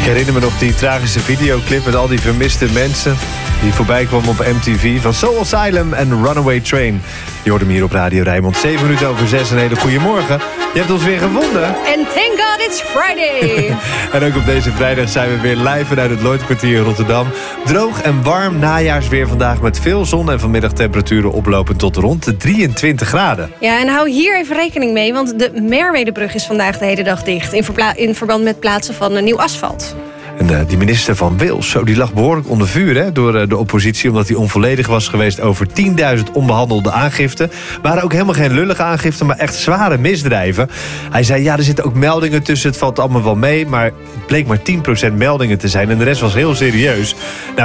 herinner me nog die tragische videoclip met al die vermiste mensen die voorbij kwam op MTV van Soul Asylum en Runaway Train. Je hoort hem hier op Radio Rijnmond. 6:07. Een hele goede morgen. Je hebt ons weer gevonden. En thank God it's Friday. En ook op deze vrijdag zijn we weer live vanuit het Lloydkwartier in Rotterdam. Droog en warm najaarsweer vandaag met veel zon en vanmiddag temperaturen oplopen tot rond de 23 graden. Ja, en hou hier even rekening mee, want de Merwedebrug is vandaag de hele dag dicht in verband met plaatsen van nieuw asfalt. En die minister van Wales, die lag behoorlijk onder vuur door de oppositie, omdat hij onvolledig was geweest over 10.000 onbehandelde aangiften. Waren ook helemaal geen lullige aangiften, maar echt zware misdrijven. Hij zei, ja, er zitten ook meldingen tussen, het valt allemaal wel mee, maar het bleek maar 10% meldingen te zijn en de rest was heel serieus. Nou,